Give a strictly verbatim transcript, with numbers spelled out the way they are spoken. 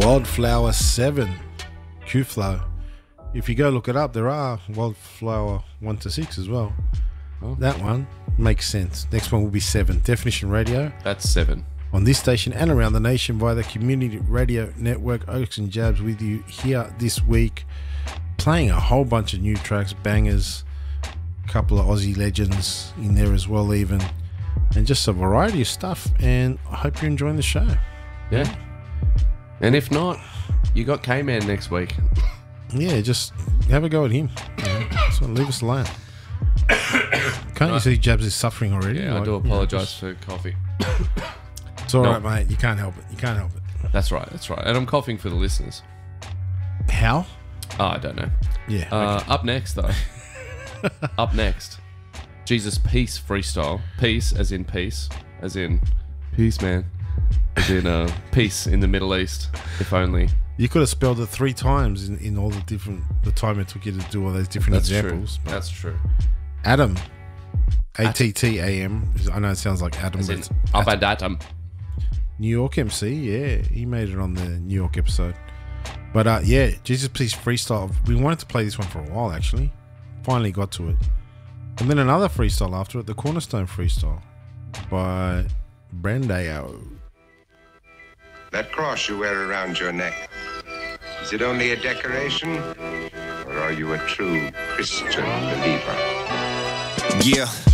Wildflower seven, Q-Flow. If you go look it up, there are Wildflower one to six as well. Oh. That one makes sense. Next one will be seven, Definition Radio. That's seven. On this station and around the nation via the Community Radio Network. Oaks and Jabs with you here this week, playing a whole bunch of new tracks, bangers, a couple of Aussie legends in there as well even, and just a variety of stuff. And I hope you're enjoying the show. Yeah. And if not, you got K-Man next week. Yeah, just have a go at him. Yeah, so leave us alone. Can't right. you see Jabs is suffering already? Yeah, like, I do apologise you know, for coffee. It's all no. right, mate. You can't help it. You can't help it. That's right. That's right. And I'm coughing for the listeners. How? Oh, I don't know. Yeah. Uh, okay. Up next, though. Up next. Jesus Peace freestyle. Peace as in peace. As in peace, man. As in uh, peace in the Middle East. If only. You could have spelled it three times in, in all the different, the time it took you to do all those different That's examples. True. That's true. Adam. A T T A M. I know it sounds like Adam. As but in it's Up Atom. and Atom. New York M C, yeah. He made it on the New York episode. But uh, yeah, Jesus Peace freestyle. We wanted to play this one for a while, actually. Finally got to it. And then another freestyle after it, the Cornerstone freestyle by Brandao. That cross you wear around your neck, is it only a decoration? Or are you a true Christian believer? Yeah.